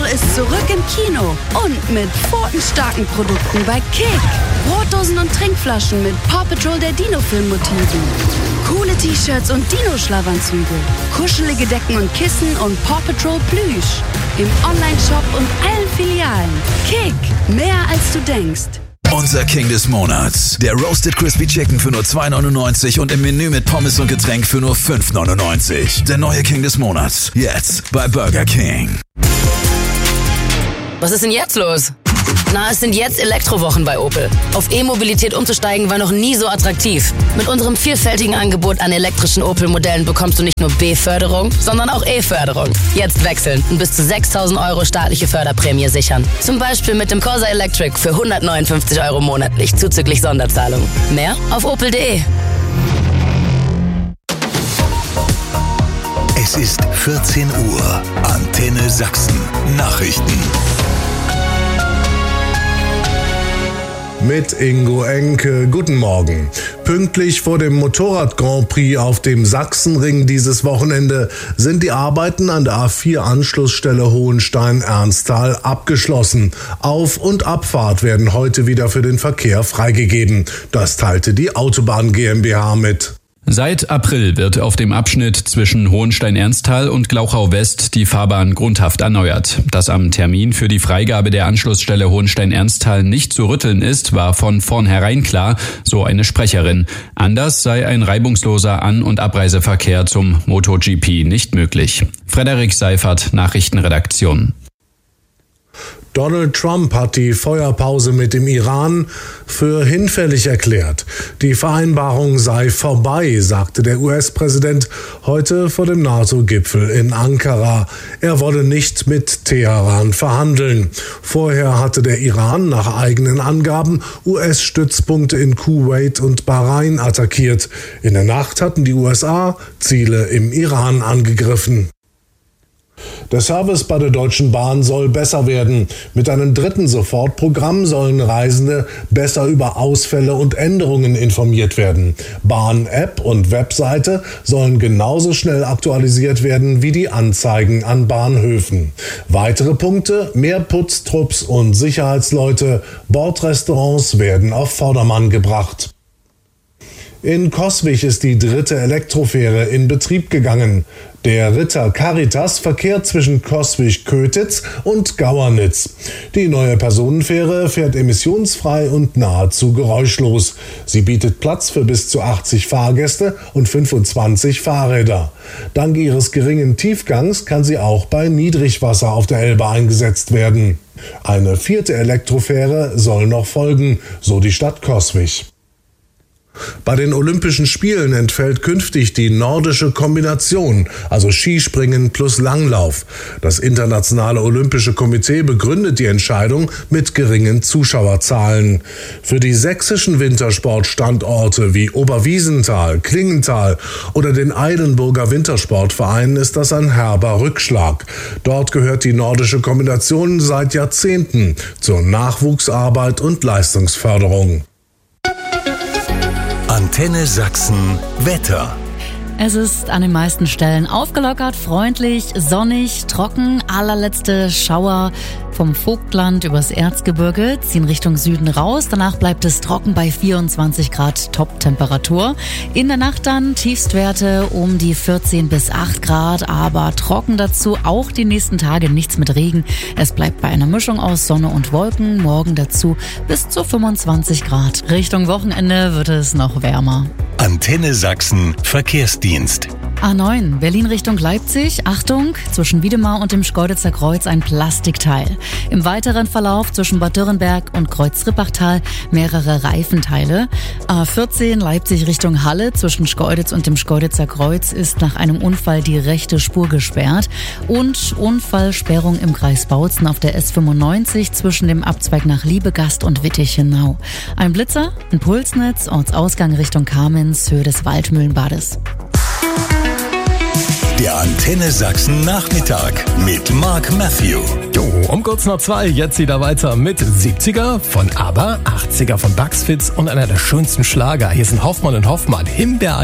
ist zurück im Kino und mit pfotenstarken Produkten bei Kick. Brotdosen und Trinkflaschen mit Paw Patrol der Dino-Film-Motiven. Coole T-Shirts und Dino-Schlafanzüge. Kuschelige Decken und Kissen und Paw Patrol Plüsch. Im Onlineshop und allen Filialen. Kick, mehr als du denkst. Unser King des Monats. Der Roasted Crispy Chicken für nur $2,99 und im Menü mit Pommes und Getränk für nur $5,99. Der neue King des Monats. Jetzt bei Burger King. Was ist denn jetzt los? Na, es sind jetzt Elektrowochen bei Opel. Auf E-Mobilität umzusteigen war noch nie so attraktiv. Mit unserem vielfältigen Angebot an elektrischen Opel-Modellen bekommst du nicht nur B-Förderung, sondern auch E-Förderung. Jetzt wechseln und bis zu 6.000 € staatliche Förderprämie sichern. Zum Beispiel mit dem Corsa Electric für €159 monatlich zuzüglich Sonderzahlung. Mehr auf opel.de. Es ist 14 Uhr. Antenne Sachsen. Nachrichten. Mit Ingo Enke. Guten Morgen. Pünktlich vor dem Motorrad-Grand Prix auf dem Sachsenring dieses Wochenende sind die Arbeiten an der A4-Anschlussstelle Hohenstein-Ernsthal abgeschlossen. Auf- und Abfahrt werden heute wieder für den Verkehr freigegeben. Das teilte die Autobahn GmbH mit. Seit April wird auf dem Abschnitt zwischen Hohenstein-Ernsthal und Glauchau-West die Fahrbahn grundhaft erneuert. Dass am Termin für die Freigabe der Anschlussstelle Hohenstein-Ernsthal nicht zu rütteln ist, war von vornherein klar, so eine Sprecherin. Anders sei ein reibungsloser An- und Abreiseverkehr zum MotoGP nicht möglich. Frederik Seifert, Nachrichtenredaktion. Donald Trump hat die Feuerpause mit dem Iran für hinfällig erklärt. Die Vereinbarung sei vorbei, sagte der US-Präsident heute vor dem NATO-Gipfel in Ankara. Er wolle nicht mit Teheran verhandeln. Vorher hatte der Iran nach eigenen Angaben US-Stützpunkte in Kuwait und Bahrain attackiert. In der Nacht hatten die USA Ziele im Iran angegriffen. Der Service bei der Deutschen Bahn soll besser werden. Mit einem dritten Sofortprogramm sollen Reisende besser über Ausfälle und Änderungen informiert werden. Bahn-App und Webseite sollen genauso schnell aktualisiert werden wie die Anzeigen an Bahnhöfen. Weitere Punkte: mehr Putztrupps und Sicherheitsleute, Bordrestaurants werden auf Vordermann gebracht. In Coswig ist die dritte Elektrofähre in Betrieb gegangen. Der Ritter Caritas verkehrt zwischen Coswig-Kötitz und Gauernitz. Die neue Personenfähre fährt emissionsfrei und nahezu geräuschlos. Sie bietet Platz für bis zu 80 Fahrgäste und 25 Fahrräder. Dank ihres geringen Tiefgangs kann sie auch bei Niedrigwasser auf der Elbe eingesetzt werden. Eine vierte Elektrofähre soll noch folgen, so die Stadt Coswig. Bei den Olympischen Spielen entfällt künftig die nordische Kombination, also Skispringen plus Langlauf. Das Internationale Olympische Komitee begründet die Entscheidung mit geringen Zuschauerzahlen. Für die sächsischen Wintersportstandorte wie Oberwiesenthal, Klingenthal oder den Eilenburger Wintersportverein ist das ein herber Rückschlag. Dort gehört die nordische Kombination seit Jahrzehnten zur Nachwuchsarbeit und Leistungsförderung. Antenne Sachsen Wetter. Es ist an den meisten Stellen aufgelockert, freundlich, sonnig, trocken. Allerletzte Schauer vom Vogtland übers Erzgebirge ziehen Richtung Süden raus. Danach bleibt es trocken bei 24 Grad Top-Temperatur. In der Nacht dann Tiefstwerte um die 14 bis 8 Grad, aber trocken dazu. Auch die nächsten Tage nichts mit Regen. Es bleibt bei einer Mischung aus Sonne und Wolken. Morgen dazu bis zu 25 Grad. Richtung Wochenende wird es noch wärmer. Antenne Sachsen Verkehrsdienst. A9, Berlin Richtung Leipzig. Achtung, zwischen Wiedemar und dem Schkeuditzer Kreuz ein Plastikteil. Im weiteren Verlauf zwischen Bad Dürrenberg und Kreuz-Rippachtal mehrere Reifenteile. A14, Leipzig Richtung Halle. Zwischen Schkeuditz und dem Schkeuditzer Kreuz ist nach einem Unfall die rechte Spur gesperrt. Und Unfallsperrung im Kreis Bautzen auf der S95 zwischen dem Abzweig nach Liebegast und Wittichenau. Ein Blitzer, ein Pulsnetz, Ortsausgang Richtung Kamenz, Höhe des Waldmühlenbades. Der Antenne Sachsen Nachmittag mit Mark Matthew. Jo, um kurz nach 2, jetzt wieder weiter mit 70er von ABBA, 80er von Bugs Fizz und einer der schönsten Schlager. Hier sind Hoffmann und Hoffmann, Himbeer.